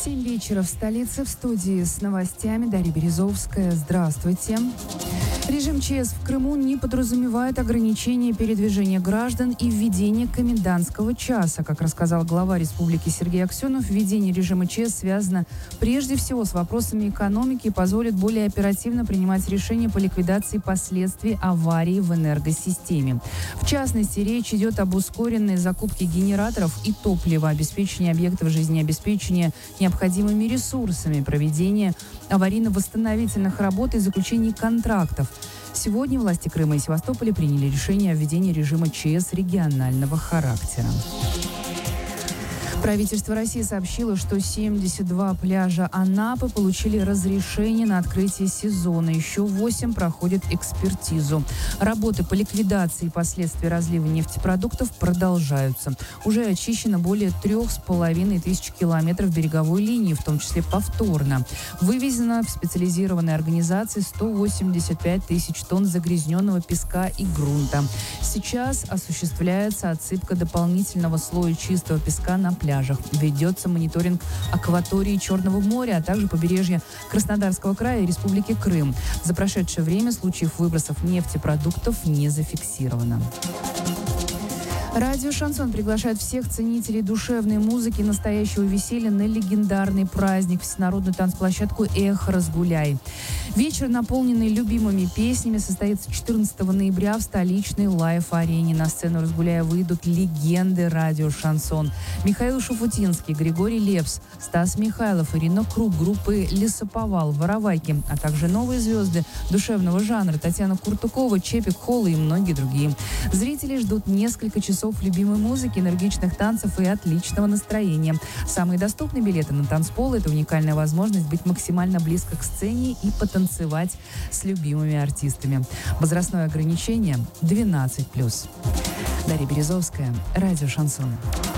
7 вечера в столице, в студии с новостями Дарья Березовская. Здравствуйте. Режим ЧС в Крыму не подразумевает ограничения передвижения граждан и введение комендантского часа. Как рассказал глава республики Сергей Аксенов, введение режима ЧС связано прежде всего с вопросами экономики и позволит более оперативно принимать решения по ликвидации последствий аварии в энергосистеме. В частности, речь идет об ускоренной закупке генераторов и топлива, обеспечении объектов жизнеобеспечения необходимыми ресурсами, проведение аварийно-восстановительных работ и заключении контрактов. Сегодня власти Крыма и Севастополя приняли решение о введении режима ЧС регионального характера. Правительство России сообщило, что 72 пляжа Анапы получили разрешение на открытие сезона. Еще 8 проходят экспертизу. Работы по ликвидации последствий разлива нефтепродуктов продолжаются. Уже очищено более 3500 километров береговой линии, в том числе повторно. Вывезено в специализированной организации 185 тысяч тонн загрязненного песка и грунта. Сейчас осуществляется отсыпка дополнительного слоя чистого песка на пляже. Ведется мониторинг акватории Черного моря, а также побережья Краснодарского края и Республики Крым. За прошедшее время случаев выбросов нефтепродуктов не зафиксировано. Радио «Шансон» приглашает всех ценителей душевной музыки и настоящего веселья на легендарный праздник, всенародную танцплощадку «Эх, разгуляй». Вечер, наполненный любимыми песнями, состоится 14 ноября в столичной лайв-арене. На сцену «Разгуляя» выйдут легенды радио «Шансон». Михаил Шуфутинский, Григорий Лепс, Стас Михайлов, Ирина Круг, группы «Лесоповал», «Воровайки», а также новые звезды душевного жанра Татьяна Куртукова, Чепик Холла и многие другие. Зрители ждут несколько часов любимой музыки, энергичных танцев и отличного настроения. Самые доступные билеты на танцпол – это уникальная возможность быть максимально близко к сцене и потанцевать с любимыми артистами. Возрастное ограничение – 12+. Дарья Березовская, радио «Шансон».